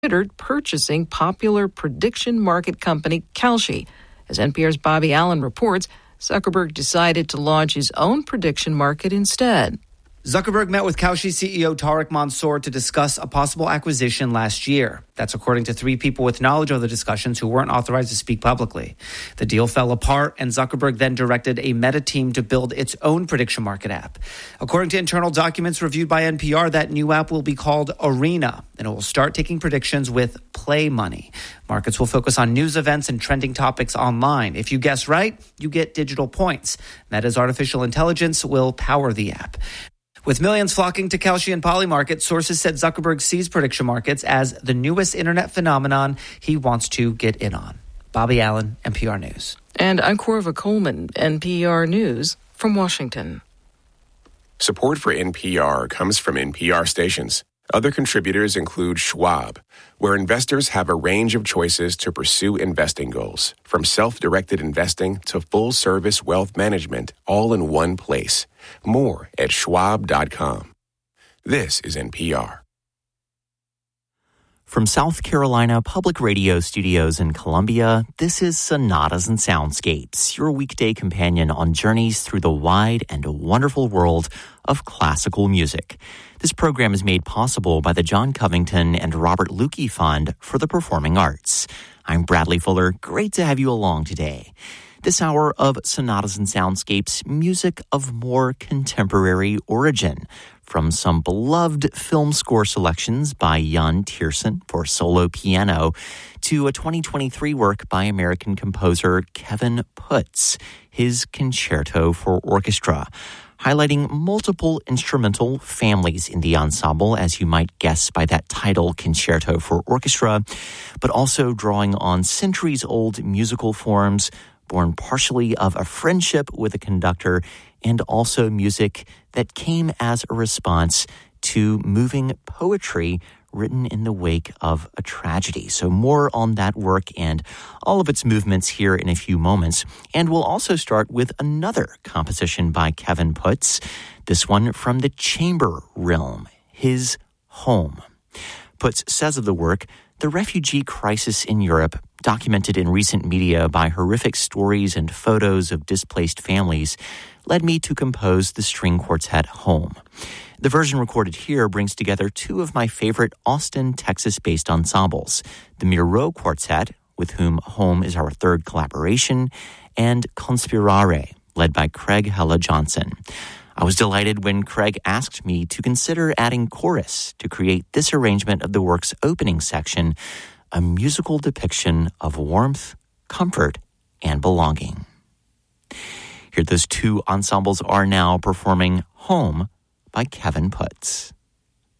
considered purchasing popular prediction market company Kalshi. As NPR's Bobby Allen reports, Zuckerberg decided to launch his own prediction market instead. Zuckerberg met with Kalshi CEO Tariq Mansour to discuss a possible acquisition last year. That's according to 3 people with knowledge of the discussions who weren't authorized to speak publicly. The deal fell apart, and Zuckerberg then directed a Meta team to build its own prediction market app. According to internal documents reviewed by NPR, that new app will be called Arena, and it will start taking predictions with play money. Markets will focus on news events and trending topics online. If you guess right, you get digital points. Meta's artificial intelligence will power the app. With millions flocking to Kalshi and Polymarket, sources said Zuckerberg sees prediction markets as the newest internet phenomenon he wants to get in on. Bobby Allen, NPR News. And I'm Corva Coleman, NPR News from Washington. Support for NPR comes from NPR stations. Other contributors include Schwab, where investors have a range of choices to pursue investing goals, from self-directed investing to full-service wealth management, all in one place. More at schwab.com. This is NPR. From South Carolina Public Radio Studios in Columbia, this is Sonatas and Soundscapes, your weekday companion on journeys through the wide and wonderful world of classical music. This program is made possible by the John Covington and Robert Lukey Fund for the Performing Arts. I'm Bradley Fuller. Great to have you along today. This hour of Sonatas and Soundscapes, music of more contemporary origin, from some beloved film score selections by Jan Tiersen for solo piano to a 2023 work by American composer Kevin Putz, his Concerto for Orchestra, highlighting multiple instrumental families in the ensemble, as you might guess by that title, Concerto for Orchestra, but also drawing on centuries-old musical forms born partially of a friendship with a conductor and also music that came as a response to moving poetry written in the wake of a tragedy. So more on that work and all of its movements here in a few moments. And we'll also start with another composition by Kevin Putz, this one from the chamber realm, his home. Putz says of the work, the refugee crisis in Europe, documented in recent media by horrific stories and photos of displaced families, led me to compose the string quartet Home. The version recorded here brings together 2 of my favorite Austin, Texas-based ensembles, the Miro Quartet, with whom Home is our 3rd collaboration, and Conspirare, led by Craig Hella Johnson. I was delighted when Craig asked me to consider adding chorus to create this arrangement of the work's opening section, a musical depiction of warmth, comfort, and belonging. Here those 2 ensembles are now performing Home by Kevin Putz.